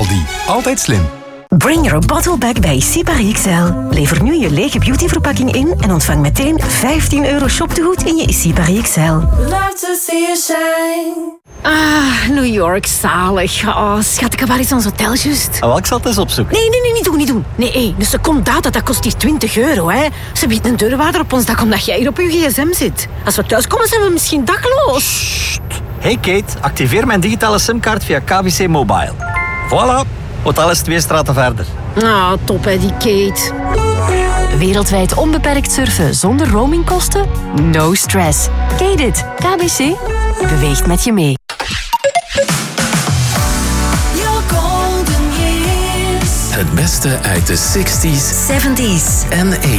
Aldi. Altijd slim. Bring your bottle back bij Sipari XL. Lever nu je lege beautyverpakking in en ontvang meteen €15 shoptegoed in je Sipari XL. Love to see you shine. Ah, New York, zalig. Oh, schat, waar is ons hotel juist? Oh, ik zal het eens opzoeken. Nee, niet doen. Nee, een secondata, dat kost hier €20, hè. Ze biedt een deurwaarder op ons dak omdat jij hier op je gsm zit. Als we thuiskomen, zijn we misschien dakloos. Hey Kate, activeer mijn digitale simkaart via KBC Mobile. Voilà, hotel is 2 straten verder. Ah, top hè, die Kate. Wereldwijd onbeperkt surfen zonder roamingkosten? No stress. Kate it. KBC beweegt met je mee. Your golden years. Het beste uit de 60s, 70s en